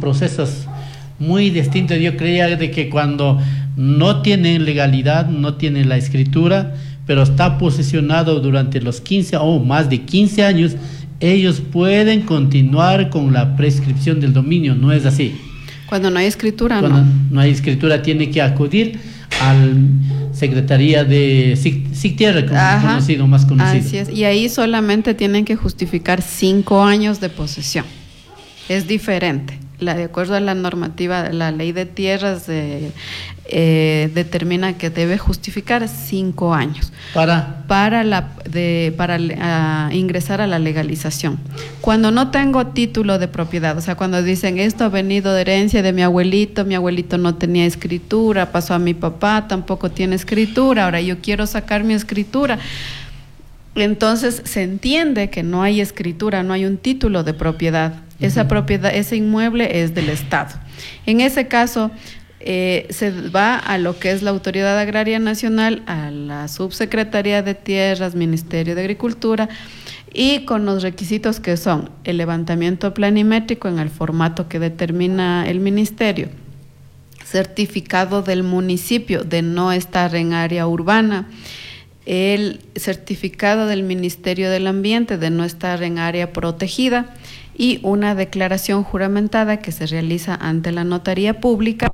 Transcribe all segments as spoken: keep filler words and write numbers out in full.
procesos muy distintos. Yo creía de que cuando no tienen legalidad, no tienen la escritura, pero está posesionado durante los quince o más de quince años, ellos pueden continuar con la prescripción del dominio. No es así. Cuando no hay escritura, Cuando no. no hay escritura, tiene que acudir a la Secretaría de SICTIER, conocido, más conocido. Así es, y ahí solamente tienen que justificar cinco años de posesión. Es diferente. La, de acuerdo a la normativa, la ley de tierras de, eh, determina que debe justificar cinco años para para la de para uh, ingresar a la legalización. Cuando no tengo título de propiedad, o sea, cuando dicen esto ha venido de herencia de mi abuelito, mi abuelito no tenía escritura, pasó a mi papá, tampoco tiene escritura, ahora yo quiero sacar mi escritura. Entonces se entiende que no hay escritura, no hay un título de propiedad. Uh-huh. Esa propiedad, ese inmueble es del Estado. En ese caso, eh, se va a lo que es la Autoridad Agraria Nacional, a la Subsecretaría de Tierras, Ministerio de Agricultura, y con los requisitos que son el levantamiento planimétrico en el formato que determina el Ministerio, certificado del municipio de no estar en área urbana, el certificado del Ministerio del Ambiente de no estar en área protegida y una declaración juramentada que se realiza ante la notaría pública.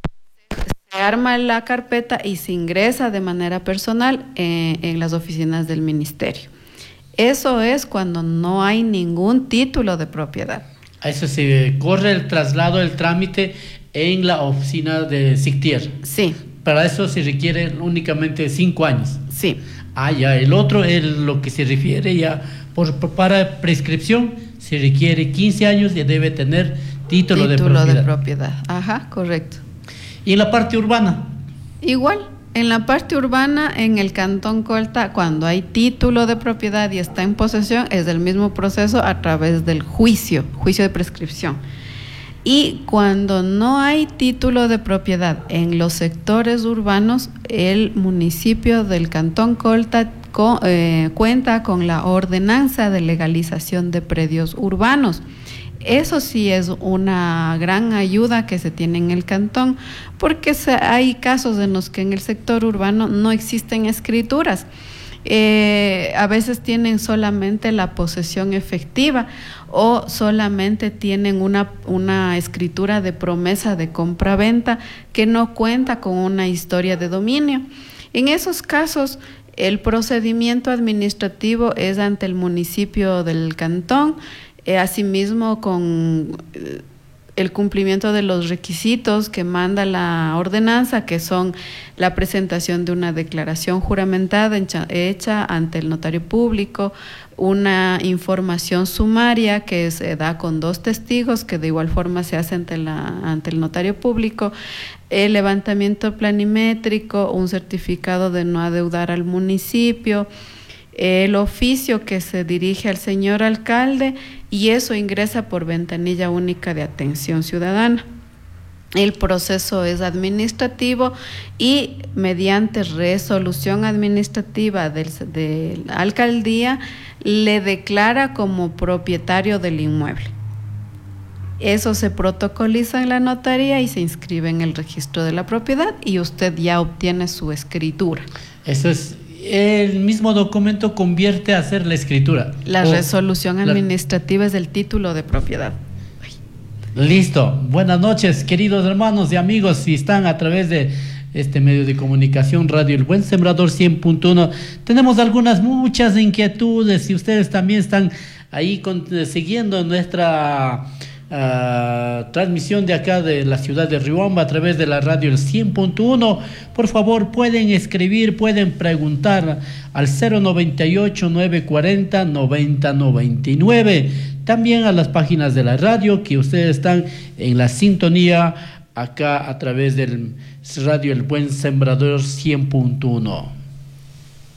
Se arma la carpeta y se ingresa de manera personal en, en las oficinas del ministerio. Eso es cuando no hay ningún título de propiedad. A eso se corre el traslado, el trámite en la oficina de SICTIER. Sí. Para eso se requiere únicamente cinco años. Sí. Ah, ya, el otro es lo que se refiere ya, por, por para prescripción se requiere quince años y debe tener título, título de propiedad. Título de propiedad, ajá, correcto. ¿Y en la parte urbana? Igual, en la parte urbana, en el Cantón Colta, cuando hay título de propiedad y está en posesión, es el mismo proceso a través del juicio, juicio de prescripción. Y cuando no hay título de propiedad en los sectores urbanos, el municipio del Cantón Colta co, eh, cuenta con la ordenanza de legalización de predios urbanos. Eso sí es una gran ayuda que se tiene en el cantón, porque se, hay casos en los que en el sector urbano no existen escrituras. Eh, a veces tienen solamente la posesión efectiva o solamente tienen una, una escritura de promesa de compra-venta que no cuenta con una historia de dominio. En esos casos, el procedimiento administrativo es ante el municipio del cantón, eh, asimismo con eh, el cumplimiento de los requisitos que manda la ordenanza, que son la presentación de una declaración juramentada hecha ante el notario público, una información sumaria que se da con dos testigos, que de igual forma se hace ante, la, ante el notario público, el levantamiento planimétrico, un certificado de no adeudar al municipio, el oficio que se dirige al señor alcalde, y eso ingresa por ventanilla única de atención ciudadana. El proceso es administrativo y mediante resolución administrativa del, de la alcaldía le declara como propietario del inmueble. Eso se protocoliza en la notaría y se inscribe en el registro de la propiedad y usted ya obtiene su escritura. Eso es, el mismo documento convierte a ser la escritura. La o resolución administrativa la... es el título de propiedad. Listo. Buenas noches, queridos hermanos y amigos. Si están a través de este medio de comunicación, Radio El Buen Sembrador cien punto uno, tenemos algunas, muchas inquietudes. Si ustedes también están ahí con, siguiendo nuestra uh, transmisión de acá de la ciudad de Riobamba a través de la Radio El cien punto uno, por favor pueden escribir, pueden preguntar al cero noventa y ocho, nueve cuarenta, noventa noventa y nueve. También a las páginas de la radio que ustedes están en la sintonía acá a través del Radio El Buen Sembrador cien punto uno.